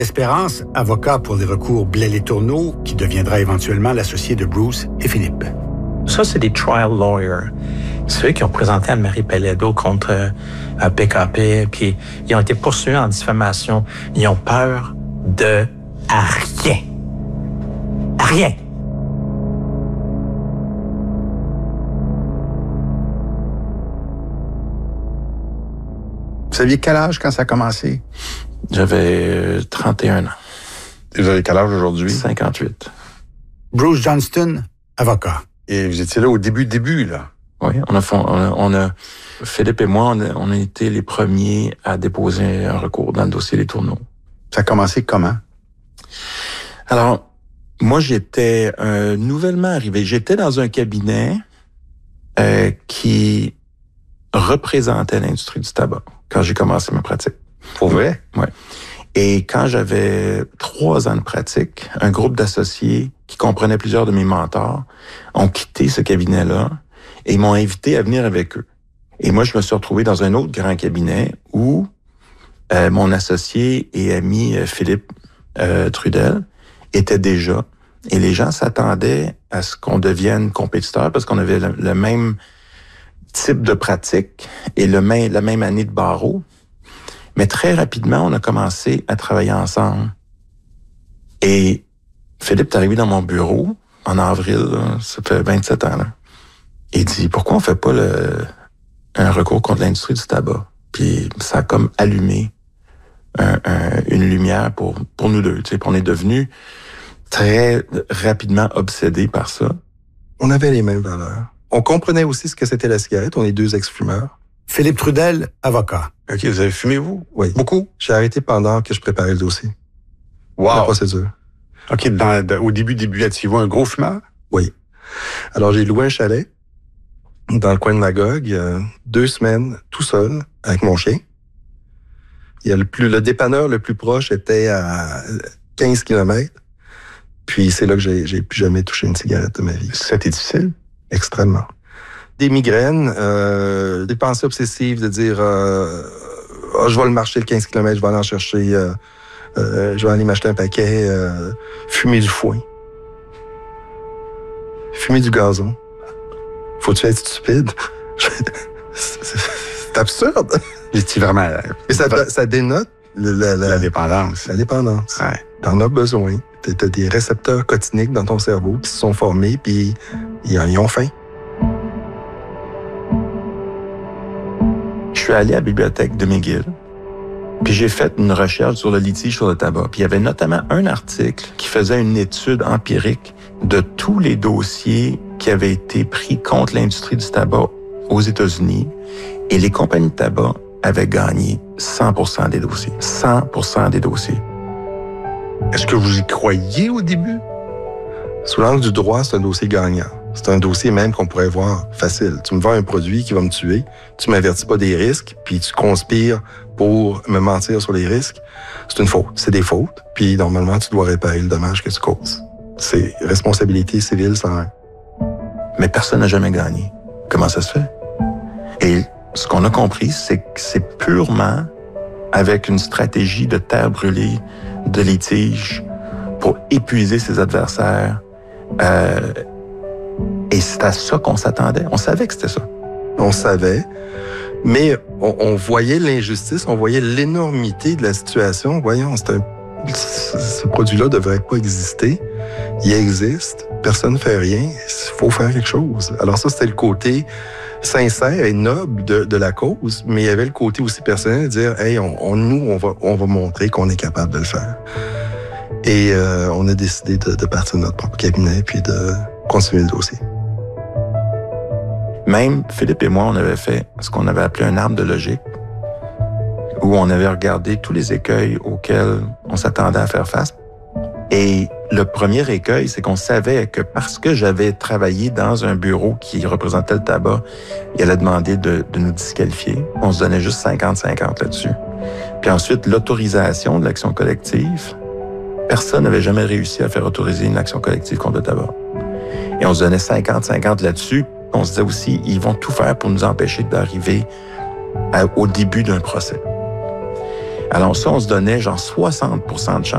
Espérance, avocat pour les recours Blais-les-Tourneaux, qui deviendra éventuellement l'associé de Bruce et Philippe. Ça, c'est des trial lawyers. C'est eux qui ont présenté Anne-Marie Pelledo contre PKP, puis ils ont été poursuivis en diffamation. Ils ont peur de rien. Rien. Vous aviez quel âge quand ça a commencé? J'avais 31 ans. Et vous avez quel âge aujourd'hui? 58. Bruce Johnston, avocat. Et vous étiez là au début, là? Oui, Philippe et moi, on a été les premiers à déposer un recours dans le dossier Les Tourneaux. Ça a commencé comment? Alors, moi, j'étais nouvellement arrivé. J'étais dans un cabinet qui représentait l'industrie du tabac quand j'ai commencé ma pratique. Pour vrai? Oui. Et quand j'avais 3 ans de pratique, un groupe d'associés qui comprenait plusieurs de mes mentors ont quitté ce cabinet-là et m'ont invité à venir avec eux. Et moi, je me suis retrouvé dans un autre grand cabinet où mon associé et ami Philippe Trudel était déjà. Et les gens s'attendaient à ce qu'on devienne compétiteurs parce qu'on avait le même type de pratique et la même année de barreau. Mais très rapidement, on a commencé à travailler ensemble. Et Philippe est arrivé dans mon bureau en avril, là, ça fait 27 ans. Là. Il dit, pourquoi on fait pas un recours contre l'industrie du tabac? Puis ça a comme allumé une lumière pour nous deux. Tu sais, on est devenus très rapidement obsédés par ça. On avait les mêmes valeurs. On comprenait aussi ce que c'était la cigarette. On est 2 ex-fumeurs. Philippe Trudel, avocat. OK, vous avez fumé, vous? Oui. Beaucoup? J'ai arrêté pendant que je préparais le dossier. Wow! La procédure. OK, au début, étiez-vous un gros fumeur? Oui. Alors, j'ai loué un chalet dans le coin de Magog, 2 semaines, tout seul, avec mon chien. Le dépanneur le plus proche était à 15 km. Puis c'est là que j'ai plus jamais touché une cigarette de ma vie. C'était difficile? Extrêmement. Des migraines, des pensées obsessives de dire je vais le marcher le 15 km, je vais aller en chercher, je vais aller m'acheter un paquet, fumer du foin, fumer du gazon. Faut-tu être stupide? C'est absurde. J'étais vraiment... Et ça dénote la dépendance. La dépendance. Ouais. T'en as besoin. T'as des récepteurs cotiniques dans ton cerveau qui se sont formés, puis ils ont faim. Je suis allé à la bibliothèque de McGill, puis j'ai fait une recherche sur le litige sur le tabac. Puis il y avait notamment un article qui faisait une étude empirique de tous les dossiers qui avaient été pris contre l'industrie du tabac aux États-Unis. Et les compagnies de tabac avaient gagné 100% des dossiers. 100% des dossiers. Est-ce que vous y croyiez au début? Sous l'angle du droit, c'est un dossier gagnant. C'est un dossier même qu'on pourrait voir facile. Tu me vends un produit qui va me tuer, tu m'avertis pas des risques, puis tu conspires pour me mentir sur les risques. C'est une faute. C'est des fautes. Puis normalement, tu dois réparer le dommage que tu causes. C'est responsabilité civile 101. Mais personne n'a jamais gagné. Comment ça se fait? Et ce qu'on a compris, c'est que c'est purement avec une stratégie de terre brûlée, de litige, pour épuiser ses adversaires. Et c'est à ça qu'on s'attendait. On savait que c'était ça. On savait, mais on voyait l'injustice, on voyait l'énormité de la situation. Voyons, ce produit-là ne devrait pas exister. Il existe, personne ne fait rien, il faut faire quelque chose. Alors ça, c'était le côté sincère et noble de la cause, mais il y avait le côté aussi personnel de dire, hey, on va montrer qu'on est capable de le faire. Et on a décidé de partir de notre propre cabinet puis de continuer le dossier. Même Philippe et moi, on avait fait ce qu'on avait appelé un arbre de logique, où on avait regardé tous les écueils auxquels on s'attendait à faire face. Et le premier écueil, c'est qu'on savait que parce que j'avais travaillé dans un bureau qui représentait le tabac, il allait demander de nous disqualifier. On se donnait juste 50-50 là-dessus. Puis ensuite, l'autorisation de l'action collective. Personne n'avait jamais réussi à faire autoriser une action collective contre le tabac. Et on se donnait 50-50 là-dessus. On se disait aussi, ils vont tout faire pour nous empêcher d'arriver au début d'un procès. Alors ça, on se donnait genre 60% de chance.